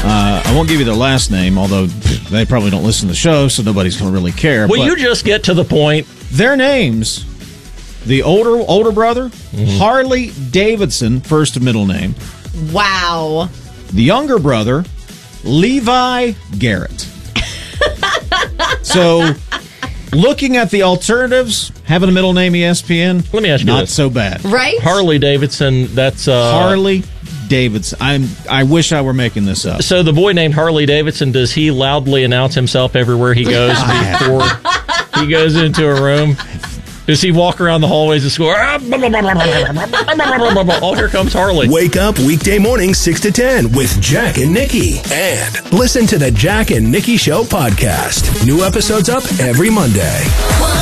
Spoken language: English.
I won't give you their last name, although they probably don't listen to the show, so nobody's going to really care. Will you just get to the point? Their names, the older brother, Harley Davidson, first and middle name. Wow. The younger brother, Levi Garrett. So, looking at the alternatives, having a middle name ESPN, let me ask you not this. so bad. Right? Harley Davidson, that's... Harley Davidson. I wish I were making this up. So the boy named Harley Davidson, does he loudly announce himself everywhere he goes before he goes into a room? Does he walk around the hallways of school? Oh, here comes Harley. Wake up weekday mornings 6 to 10 with Jack and Nikki. And listen to the Jack and Nikki Show podcast. New episodes up every Monday.